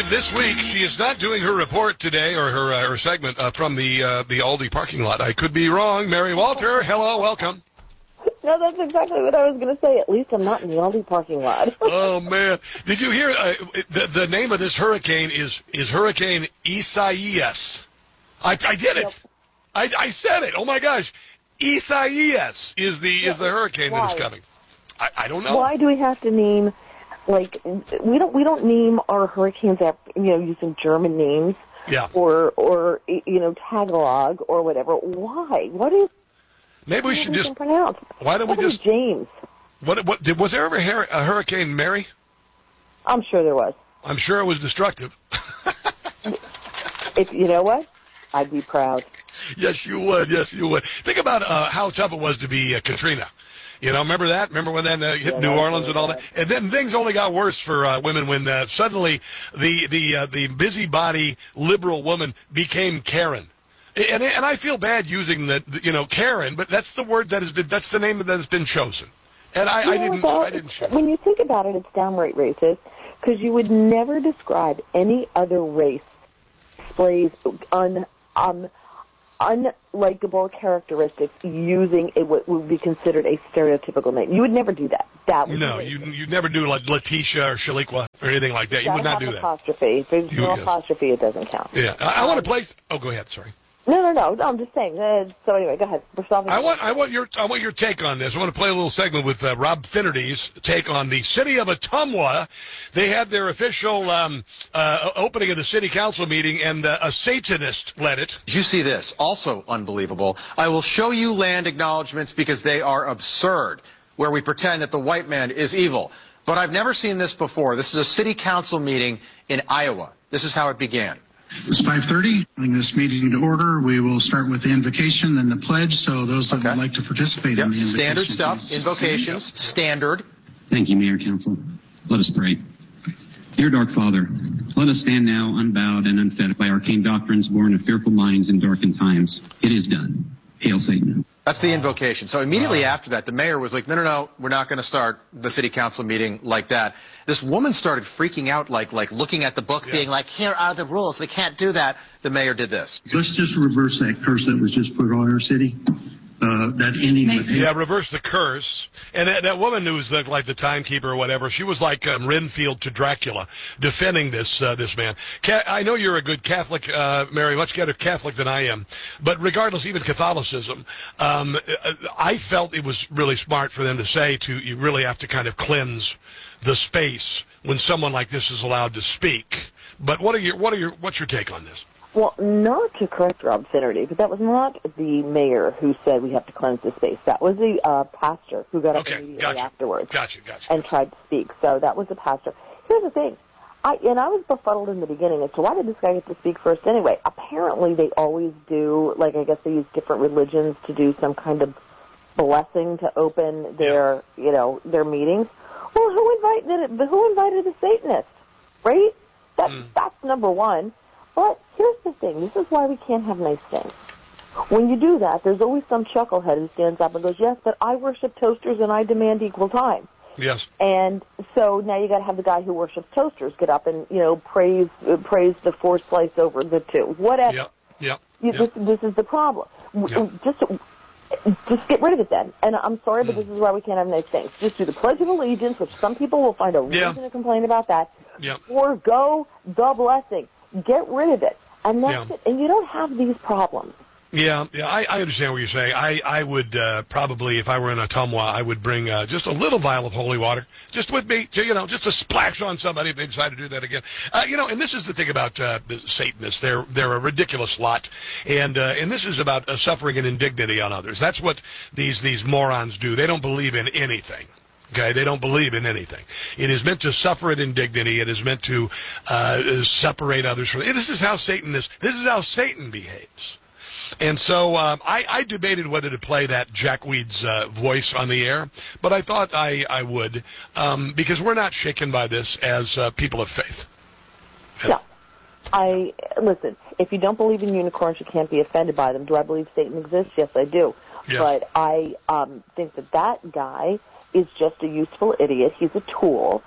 active this week. She is not doing her report today, or her segment from the Aldi parking lot. I could be wrong. Mary Walter, hello, welcome. No, that's exactly what I was going to say. At least I'm not in the Aldi parking lot. Oh, man. Did you hear the name of this hurricane is Hurricane Isaias. I did it. Yep. I said it. Oh, my gosh. Isaias is the hurricane that is coming. I don't know. Why do we have to name, like, we don't name our hurricanes after, using German names? Yeah. Or Tagalog or whatever. Why? What is... Maybe we should just... pronounce? Why don't we just... James. Was there ever a Hurricane Mary? I'm sure there was. I'm sure it was destructive. You know what? I'd be proud. Yes, you would. Yes, you would. Think about how tough it was to be Katrina. Remember that? Remember when that hit New Orleans and all that? And then things only got worse for women when suddenly the busybody liberal woman became Karen. And I feel bad using Karen, but that's the word that's the name that has been chosen. And I didn't share. When you think about it, it's downright racist, because you would never describe any other race displays unlikable characteristics using what would be considered a stereotypical name. You would never do that. You'd never do like Letitia or Shaliqua or anything like that. You would not do that. Apostrophe. If there's no apostrophe, it doesn't count. Yeah, I want to place. Oh, go ahead. Sorry. No, I'm just saying. So anyway, go ahead. I want your take on this. I want to play a little segment with Rob Finnerty's take on the city of Ottumwa. They had their official opening of the city council meeting, and a Satanist led it. Did you see this? Also unbelievable. I will show you land acknowledgments because they are absurd, where we pretend that the white man is evil. But I've never seen this before. This is a city council meeting in Iowa. This is how it began. It's 5:30. Bring this meeting to order. We will start with the invocation and the pledge. So those that would like to participate in the invocation. Standard stuff. Invocations. Standard. Thank you, Mayor, Council. Let us pray. Dear Dark Father, let us stand now unbowed and unfed by arcane doctrines born of fearful minds in darkened times. It is done. Hail Satan. That's the invocation. So immediately after that, the mayor was like, no, we're not going to start the city council meeting like that. This woman started freaking out, like looking at the book, being like, here are the rules. We can't do that. The mayor did this. Let's just reverse that curse that was just put on our city. That ending with hate. Yeah, reverse the curse. And that woman who was like the timekeeper or whatever, she was like Renfield to Dracula, defending this man. I know you're a good Catholic, Mary, much better Catholic than I am. But regardless, even Catholicism, I felt it was really smart for them to say you really have to kind of cleanse the space when someone like this is allowed to speak. But what's your take on this? Well, not to correct Rob Finnerty, but that was not the mayor who said we have to cleanse the space. That was the pastor who got up immediately afterwards and tried to speak. So that was the pastor. Here's the thing. I was befuddled in the beginning as to why did this guy get to speak first anyway. Apparently they always do, I guess they use different religions to do some kind of blessing to open their, their meetings. Well, who invited the Satanists, right? That's number one. But here's the thing. This is why we can't have nice things. When you do that, there's always some chucklehead who stands up and goes, yes, but I worship toasters and I demand equal time. Yes. And so now you got to have the guy who worships toasters get up and, praise the 4 slice over the 2. Whatever. Yep. This is the problem. Just get rid of it then. And I'm sorry, but this is why we can't have nice things. Just do the Pledge of Allegiance, which some people will find a reason to complain about that. Yep. Or go the blessing. Get rid of it. And that's it. And you don't have these problems. Yeah, I understand what you're saying. I would probably, if I were in Ottumwa, I would bring just a little vial of holy water, just with me, just to splash on somebody if they decide to do that again. And this is the thing about the Satanists. They're a ridiculous lot, and this is about suffering and indignity on others. That's what these morons do. They don't believe in anything. Okay, they don't believe in anything. It is meant to suffer at indignity. It is meant to separate others from. This is how Satan is. This is how Satan behaves. And so I debated whether to play that Jack Weed's voice on the air, but I thought I would because we're not shaken by this as people of faith. No. Listen, if you don't believe in unicorns, you can't be offended by them. Do I believe Satan exists? Yes, I do. Yes. But I think that guy is just a useful idiot. He's a tool.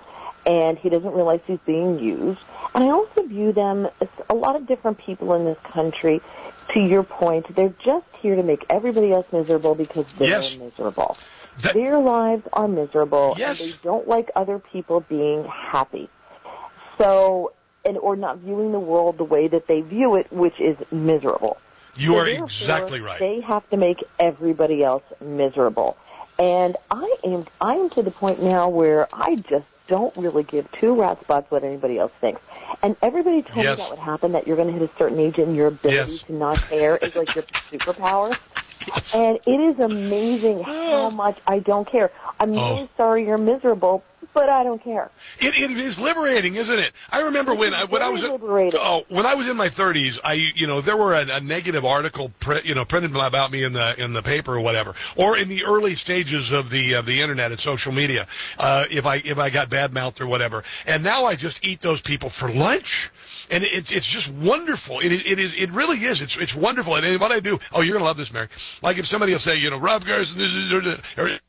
and he doesn't realize he's being used. And I also view them as a lot of different people in this country. To your point, they're just here to make everybody else miserable because they're miserable. Their lives are miserable, and they don't like other people being happy. So, or not viewing the world the way that they view it, which is miserable. You are exactly right. They have to make everybody else miserable. And I am to the point now where I just don't really give two rat's butts what anybody else thinks. And everybody told me that would happen, that you're going to hit a certain age and your ability to not care is like your superpower. Yes. And it is amazing how much I don't care. I'm really sorry you're miserable, but I don't care. It is liberating, isn't it? I remember when I was in my 30s, there were a negative article printed about me in the paper or whatever, or in the early stages of the internet and social media, if I got badmouthed or whatever. And now I just eat those people for lunch. And it's just wonderful. It really is. It's wonderful. And what I do, you're going to love this, Mary. Like if somebody will say, Rob Garrison,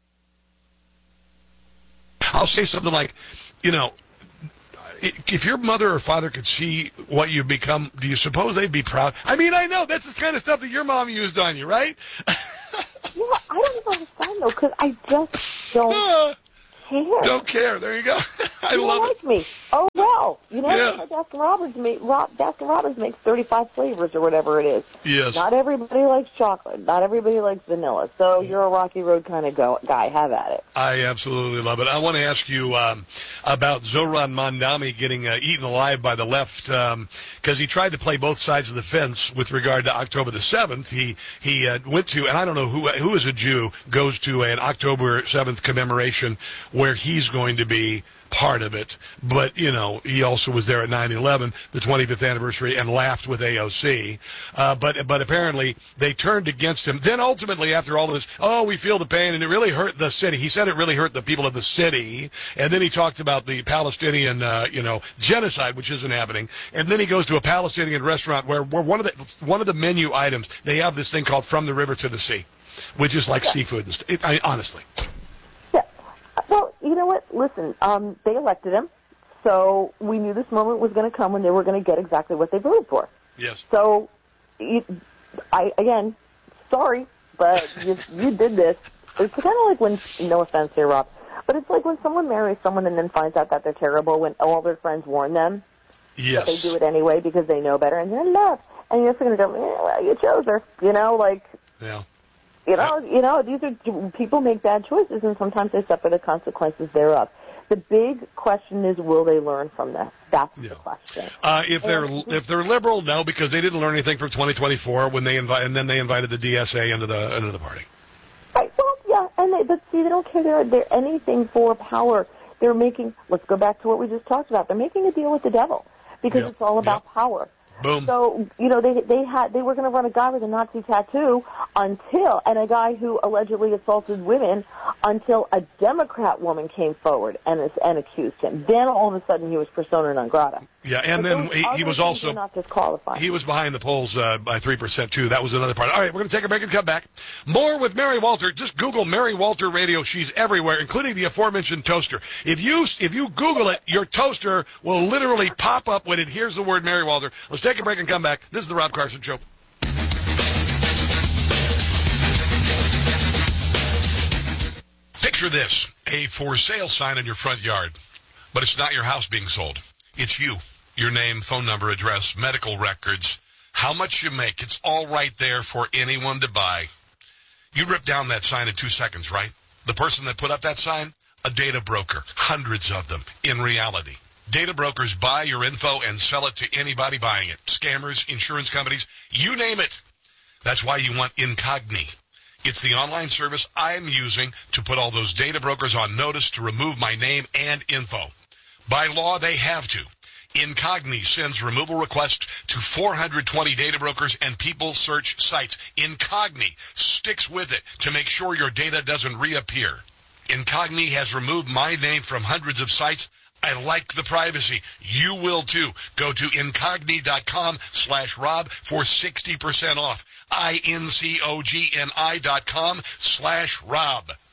I'll say something like, if your mother or father could see what you've become, do you suppose they'd be proud? I mean, I know that's the kind of stuff that your mom used on you, right? Yeah, I don't even understand, though, because I just don't care. Don't care. There you go. I love it. Like me. Oh, well. Baskin Robbins makes 35 flavors or whatever it is. Yes. Not everybody likes chocolate. Not everybody likes vanilla. So you're a Rocky Road kind of guy. Have at it. I absolutely love it. I want to ask you about Zohran Mamdani getting eaten alive by the left because he tried to play both sides of the fence with regard to October the 7th. He went to, and I don't know who is a Jew, goes to an October 7th commemoration where he's going to be part of it. But, he also was there at 9/11, the 25th anniversary, and laughed with AOC. But apparently they turned against him. Then ultimately, after all of this, we feel the pain, and it really hurt the city. He said it really hurt the people of the city. And then he talked about the Palestinian, genocide, which isn't happening. And then he goes to a Palestinian restaurant where one of the menu items, they have this thing called From the River to the Sea, which is like seafood and stuff. Honestly. Well, you know what? Listen, they elected him, so we knew this moment was going to come when they were going to get exactly what they voted for. Yes. So, sorry, but you did this. It's kind of like when, no offense here, Rob, but it's like when someone marries someone and then finds out that they're terrible when all their friends warn them. Yes. But they do it anyway because they know better, and they're in love. And you're just going to go, well, you chose her, Yeah. These are people make bad choices, and sometimes they suffer the consequences thereof. The big question is, will they learn from this? That's the question. If they're liberal, no, because they didn't learn anything from 2024 when they invited the DSA into the party. Right. Well, yeah, but see, they don't care. They're anything for power. They're making. Let's go back to what we just talked about. They're making a deal with the devil because it's all about power. Boom. So, they were going to run a guy with a Nazi tattoo and a guy who allegedly assaulted women until a Democrat woman came forward and accused him. Then all of a sudden he was persona non grata. Yeah, and then he was also not disqualified. He was behind the polls by 3% too. That was another part. All right, we're going to take a break and come back. More with Mary Walter. Just Google Mary Walter Radio. She's everywhere, including the aforementioned toaster. If you Google it, your toaster will literally pop up when it hears the word Mary Walter. Let's take a break and come back. This is the Rob Carson Show. Picture this, a for sale sign in your front yard, but it's not your house being sold. It's you, your name, phone number, address, medical records, how much you make. It's all right there for anyone to buy. You rip down that sign in 2 seconds, right? The person that put up that sign, a data broker, hundreds of them in reality. Data brokers buy your info and sell it to anybody buying it. Scammers, insurance companies, you name it. That's why you want Incogni. It's the online service I'm using to put all those data brokers on notice to remove my name and info. By law, they have to. Incogni sends removal requests to 420 data brokers and people search sites. Incogni sticks with it to make sure your data doesn't reappear. Incogni has removed my name from hundreds of sites. I like the privacy. You will too. Go to incogni.com/Rob for 60% off. INCOGNI.com/Rob.